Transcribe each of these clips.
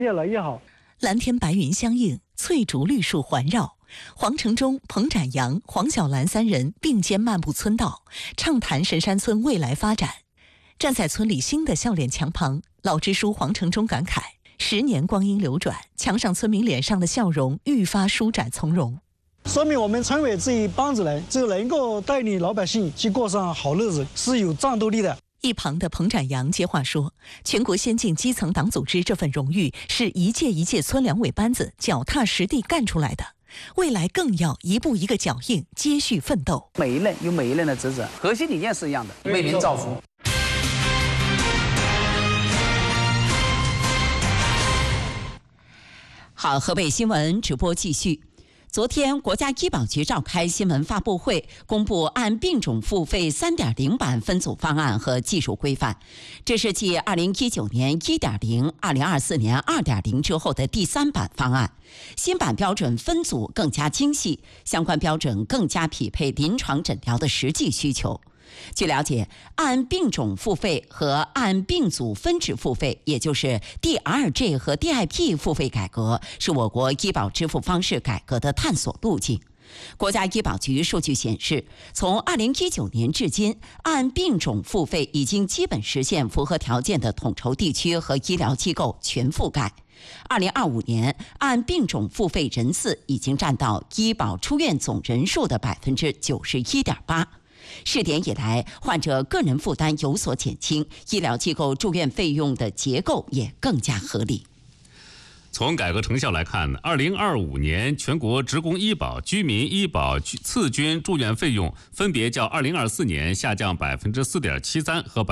越来越好。 蓝天白云相映，翠竹绿树环绕。黄承忠、彭展阳、黄小兰3人并肩漫步村道，畅谈神山村未来发展。站在村里新的笑脸墙旁，老支书黄承忠感慨：10年光阴流转，墙上村民脸上的笑容愈发舒展从容。 说明我们村委这一帮子人，只能够带领老百姓去过上好日子，是有战斗力的。 一旁的彭展阳接话说：“全国先进基层党组织这份荣誉，是一届一届村两委班子脚踏实地干出来的。未来更要一步一个脚印，接续奋斗。 每一任有每一任的职责，核心理念是一样的，为民造福。” 好，河北新闻直播继续。昨天，国家医保局召开新闻发布会，公布按病种付费 3.0 版分组方案和技术规范。这是继2019年 1.0、2024年 2.0 之后的第3版方案。新版标准分组更加精细，相关标准更加匹配临床诊疗的实际需求。据了解，按病种付费和按病组分值付费，也就是 DRG 和 DIP 付费改革，是我国医保支付方式改革的探索路径。国家医保局数据显示，从2019年至今，按病种付费已经基本实现符合条件的统筹地区和医疗机构全覆盖。2025年，按病种付费人次已经占到医保出院总人数的 91.8%。试点以来，患者个人负担有所减轻，医疗机构住院费用的结构也更加合理。 从改革成效来看，2025年全国职工医保、居民医保次均住院费用分别较2024年下降 4.73% 和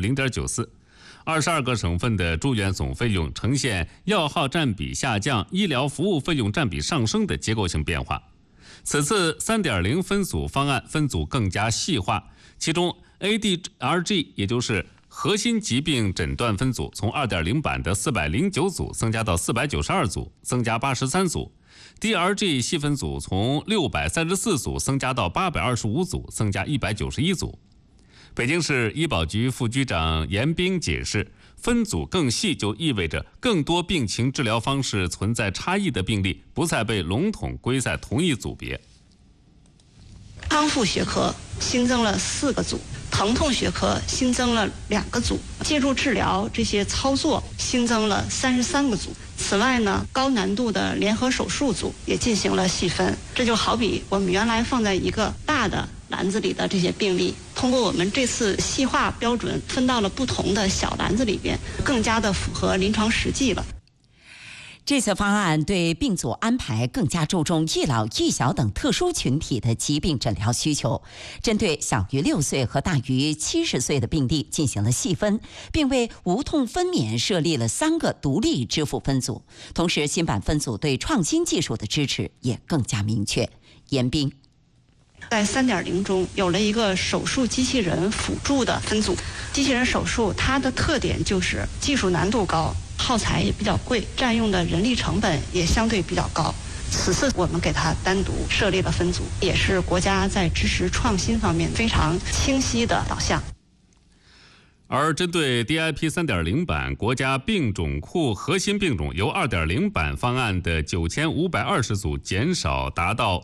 0.94%。22个省份的住院总费用呈现药号占比下降、医疗服务费用占比上升的结构性变化。此次 3.0 分组方案分组更加细化，其中 ADRG 也就是核心疾病诊断分组从 2.0 版的409组增加到492组，增加83组。DRG 细分组从634组增加到825组，增加191组。北京市医保局副局长严兵解释，分组更细就意味着更多病情治疗方式存在差异的病例不再被笼统归在同一组别。 康复学科新增了4个组，疼痛学科新增了2个组，介入治疗这些操作新增了33个组。此外呢，高难度的联合手术组也进行了细分。这就好比我们原来放在一个大的篮子里的这些病例，通过我们这次细化标准分到了不同的小篮子里边，更加的符合临床实际了。 这次方案对病组安排更加注重易老、易小等特殊群体的疾病诊疗需求，针对小于6岁和大于70岁的病例进行了细分，并为无痛分娩设立了3个独立支付分组。同时，新版分组对创新技术的支持也更加明确。严兵在 3.0 中有了一个手术机器人辅助的分组。机器人手术它的特点就是技术难度高，耗材也比较贵，占用的人力成本也相对比较高。此次我们给它单独设立了分组，也是国家在支持创新方面非常清晰的导向。 而针对 DIP 3.0 版，国家病种库核心病种由 2.0 版方案的9520组减少达到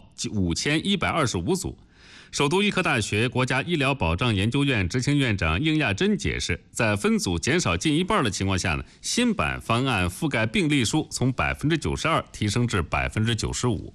5125组。首都医科大学国家医疗保障研究院执行院长应亚珍解释，在分组减少近一半的情况下呢，新版方案覆盖病例数从 92% 提升至 95%。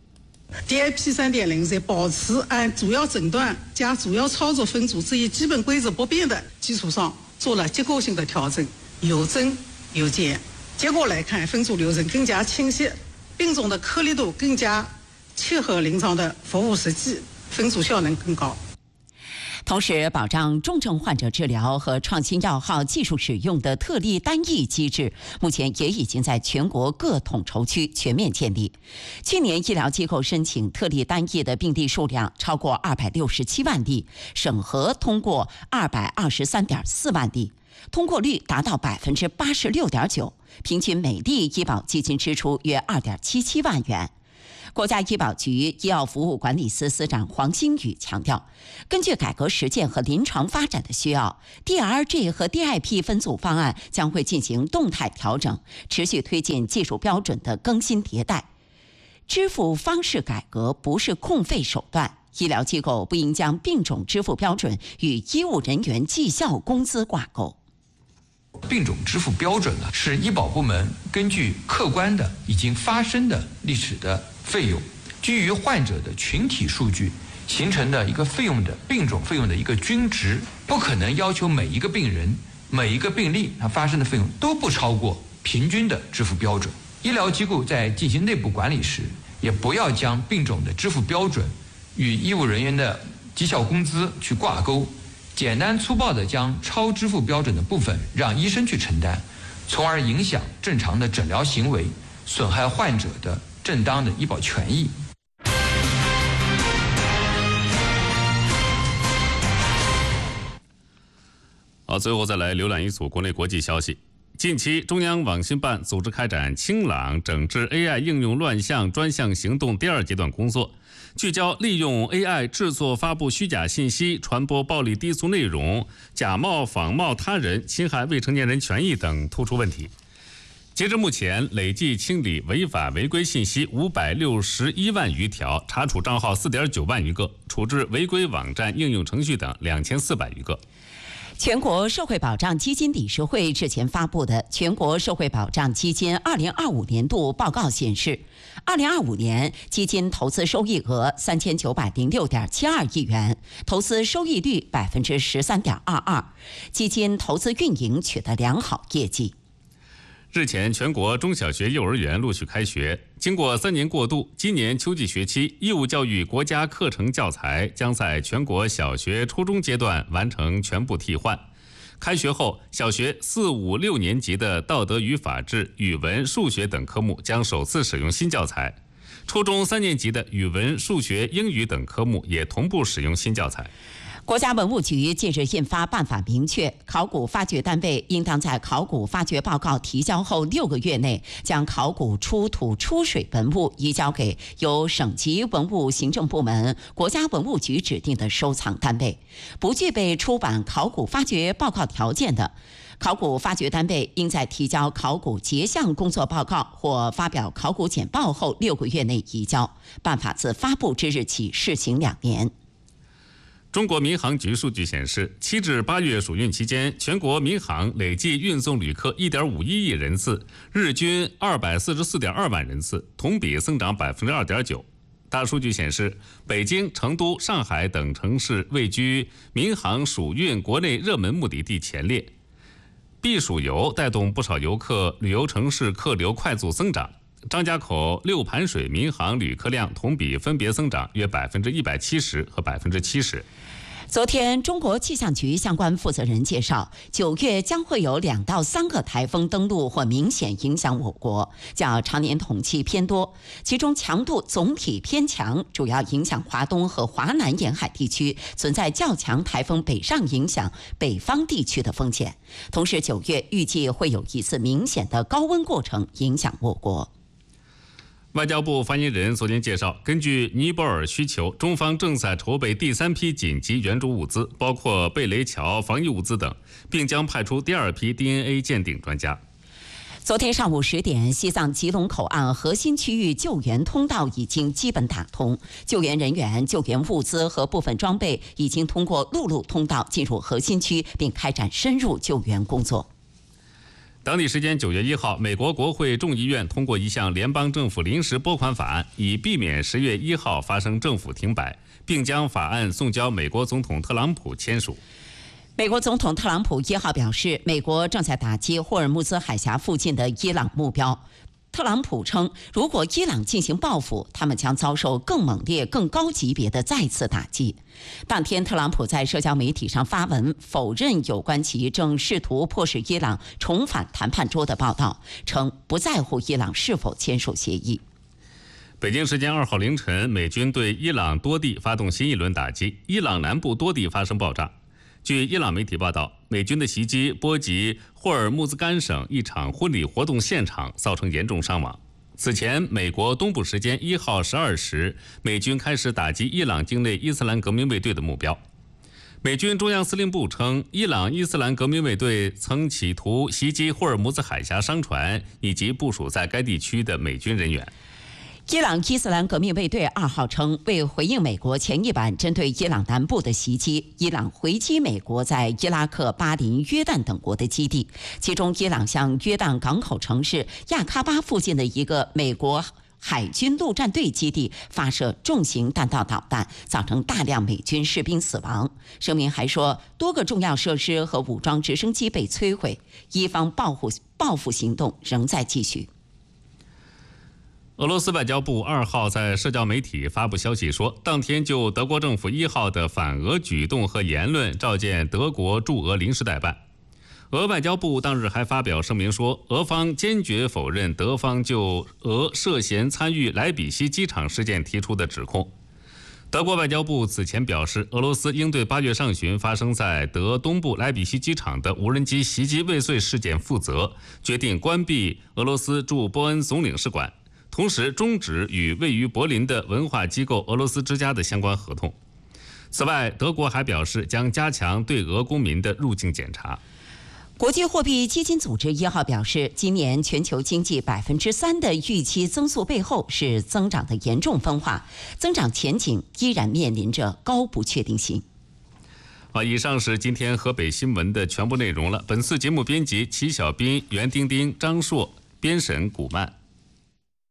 DIP 3.0 在保持按主要诊断加主要操作分组这一基本规则不变的基础上，做了结构性的调整，有增有减。结果来看，分组流程更加清晰，病种的颗粒度更加切合临床的服务实际，分组效能更高。 同时，保障重症患者治疗和创新药号技术使用的特例单一机制，目前也已经在全国各统筹区全面建立。去年医疗机构申请特例单一的病例数量超过267万例，审核通过223.4万例，通过率达到 86.9%， 平均每例医保基金支出约2.77万元。 国家医保局医药服务管理司司长黄兴宇强调，根据改革实践和临床发展的需要 ，DRG 和 DIP 分组方案将会进行动态调整，持续推进技术标准的更新迭代。支付方式改革不是控费手段，医疗机构不应将病种支付标准与医务人员绩效工资挂钩。 病种支付标准呢，是医保部门根据客观的已经发生的历史的费用，基于患者的群体数据形成的一个费用的病种费用的一个均值，不可能要求每一个病人、每一个病例它发生的费用都不超过平均的支付标准。医疗机构在进行内部管理时，也不要将病种的支付标准与医务人员的绩效工资去挂钩，简单粗暴地将超支付标准的部分让医生去承担，从而影响正常的诊疗行为，损害患者的正当的医保权益。 好，最后再来浏览一组国内国际消息。近期，中央网信办组织开展清朗整治 AI 应用乱象专项行动第2阶段工作，聚焦利用 AI 制作、发布虚假信息、传播暴力低俗内容、假冒仿冒他人、侵害未成年人权益等突出问题。截至目前，累计清理违法违规信息561万余条，查处账号4.9万余个，处置违规网站、应用程序等2400余个。 全国社会保障基金理事会日前发布的全国社会保障基金2025年度报告显示，2025年基金投资收益额3906.72亿元，投资收益率13.22%，基金投资运营取得良好业绩。 日前，全国中小学、幼儿园陆续开学。经过3年过渡，今年秋季学期义务教育国家课程教材将在全国小学、初中阶段完成全部替换。开学后，小学4、5、6年级的道德与法治、语文、数学等科目将首次使用新教材；初中3年级的语文、数学、英语等科目也同步使用新教材。 国家文物局近日印发办法，明确考古发掘单位应当在考古发掘报告提交后6个月内，将考古出土出水文物移交给由省级文物行政部门、国家文物局指定的收藏单位。不具备出版考古发掘报告条件的考古发掘单位，应在提交考古结项工作报告或发表考古简报后6个月内移交。办法自发布之日起试行2年。 中国民航局数据显示，7至8月暑运期间，全国民航累计运送旅客1.51亿人次，日均244.2万人次，同比增长2.9%。大数据显示，北京、成都、上海等城市位居民航暑运国内热门目的地前列。避暑游带动不少游客旅游城市客流快速增长。张家口、六盘水民航旅客量同比分别增长约170%和70%。 昨天，中国气象局相关负责人介绍，9月将会有2到3个台风登陆或明显影响我国，较常年统计偏多。其中强度总体偏强，主要影响华东和华南沿海地区，存在较强台风北上影响北方地区的风险。同时，9月预计会有一次明显的高温过程影响我国。 外交部发言人昨天介绍，根据尼泊尔需求，中方正在筹备第3批紧急援助物资，包括贝雷桥防疫物资等，并将派出第2批 DNA 鉴定专家。 昨天上午10点，西藏吉隆口岸核心区域救援通道已经基本打通，救援人员、救援物资和部分装备已经通过陆路通道进入核心区，并开展深入救援工作。 当地时间9月1号，美国国会众议院通过一项联邦政府临时拨款法案，以避免10月1号发生政府停摆，并将法案送交美国总统特朗普签署。 美国总统特朗普1号表示，美国正在打击霍尔木兹海峡附近的伊朗目标。特朗普称，如果伊朗进行报复，他们将遭受更猛烈、更高级别的再次打击。当天，特朗普在社交媒体上发文否认有关其正试图迫使伊朗重返谈判桌的报道，称不在乎伊朗是否签署协议。 北京时间2号凌晨，美军对伊朗多地发动新一轮打击，伊朗南部多地发生爆炸。据伊朗媒体报道，美军的袭击波及霍尔木兹干省一场婚礼活动现场，造成严重伤亡。 此前，美国东部时间1号12时，美军开始打击伊朗境内伊斯兰革命卫队的目标。美军中央司令部称，伊朗伊斯兰革命卫队曾企图袭击霍尔木兹海峡商船以及部署在该地区的美军人员。 伊朗伊斯兰革命卫队2号称，为回应美国前一晚针对伊朗南部的袭击，伊朗回击美国在伊拉克、巴林、约旦等国的基地，其中伊朗向约旦港口城市亚喀巴附近的一个美国海军陆战队基地发射重型弹道导弹，造成大量美军士兵死亡。声明还说，多个重要设施和武装直升机被摧毁，伊方报复行动仍在继续。 俄罗斯外交部2号在社交媒体发布消息说，当天就德国政府1号的反俄举动和言论召见德国驻俄临时代办。俄外交部当日还发表声明说，俄方坚决否认德方就俄涉嫌参与莱比锡机场事件提出的指控。德国外交部此前表示，俄罗斯应对8月上旬发生在德东部莱比锡机场的无人机袭击未遂事件负责，决定关闭俄罗斯驻波恩总领事馆，同时终止与位于柏林的文化机构俄罗斯之家的相关合同。此外，德国还表示将加强对俄公民的入境检查。 国际货币基金组织1号表示，今年全球经济3%的预期增速背后是增长的严重分化，增长前景依然面临着高不确定性。 以上是今天河北新闻的全部内容了。本次节目编辑齐小斌、袁丁丁、张硕，编审古曼。